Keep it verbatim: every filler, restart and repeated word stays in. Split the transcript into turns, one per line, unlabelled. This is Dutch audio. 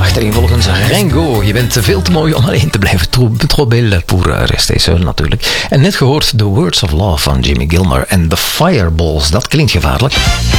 Achtereenvolgens Ringo. Je bent veel te mooi om alleen te blijven. Trop belle pour rester seul natuurlijk. En net gehoord The Words of Love van Jimmy Gilmore en The Fireballs. Dat klinkt gevaarlijk.